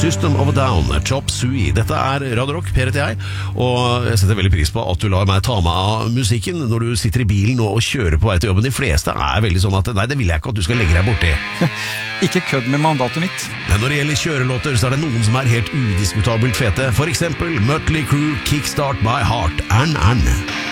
System of a Down, Chop Suey. Dette Radio Rock, Per heter jeg, og jeg setter veldig pris på at du lar meg ta meg av musikken når du sitter i bilen og kjører på vei til jobben. De fleste veldig sånn at nei, det vil jeg ikke at du skal legge deg borti. Ikke kødd med mandatet mitt. Men når det gjelder kjørelåter, så det noen som helt udiskutabelt fete. For eksempel Mötley Crüe, Kickstart My Heart, Ann.